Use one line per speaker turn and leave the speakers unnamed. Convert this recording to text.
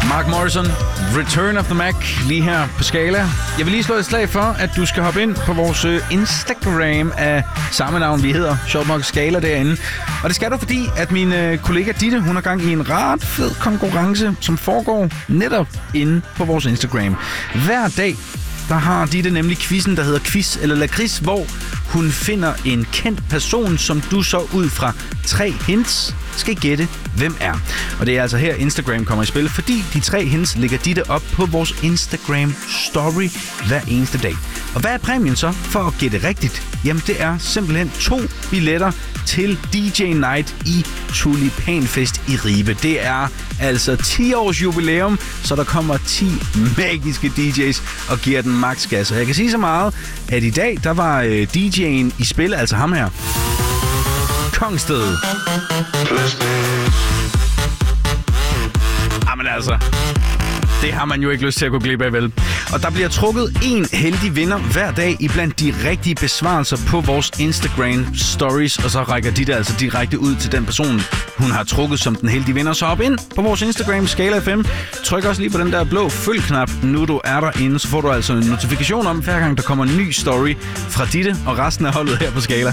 Mark Morrison, Return of the Mac, lige her på Skala. Jeg vil lige slå et slag for, at du skal hoppe ind på vores Instagram af samme navn. Vi hedder sjovt nok Skala derinde. Og det skal du, fordi at min kollega Ditte, hun har gang i en ret fed konkurrence, som foregår netop inde på vores Instagram. Hver dag, der har Ditte nemlig quizzen, der hedder Quiz eller Lakrids, hvor hun finder en kendt person, som du så ud fra 3 hints skal gætte, hvem er. Og det er altså her, Instagram kommer i spil, fordi de 3 hints ligger Ditte op på vores Instagram story hver eneste dag. Og hvad er præmien så for at gætte rigtigt? Jamen det er simpelthen 2 billetter til DJ Night i Tulipanfest i Ribe. Det er altså 10 års jubilæum, så der kommer 10 magiske DJ's og giver den max gas. Og jeg kan sige så meget, at i dag, der var DJ'en i spil, altså ham her. Kongsted. Jamen altså, det har man jo ikke lyst til at gå glip af, vel? Og der bliver trukket en heldig vinder hver dag iblandt de rigtige besvarelser på vores Instagram stories, og så rækker de der altså direkte ud til den person, hun har trukket som den heldige vinder. Så hop ind på vores Instagram, Skala FM. Tryk også lige på den der blå følg-knap, nu du er derinde, så får du altså en notifikation om, hver gang der kommer en ny story fra Ditte og resten af holdet her på Skala.